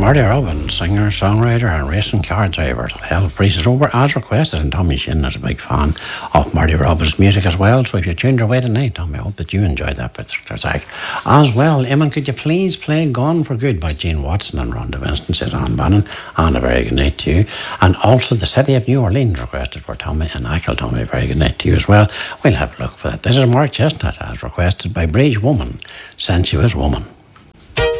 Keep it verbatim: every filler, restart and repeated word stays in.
Marty Robbins, singer, songwriter and racing car driver. Hell, Priest is over as requested, and Tommy Shin is a big fan of Marty Robbins' music as well. So if you tuned your way tonight, Tommy, I hope that you enjoyed that particular track as well. Eamon, could you please play Gone for Good by Gene Watson and Rhonda Winston, said Anne Bannon, and a very good night to you. And also the City of New Orleans requested for Tommy, and Achill Tommy, a very good night to you as well. We'll have a look for that. This is Mark Chestnut as requested by Bridge Woman, Sensuous Woman.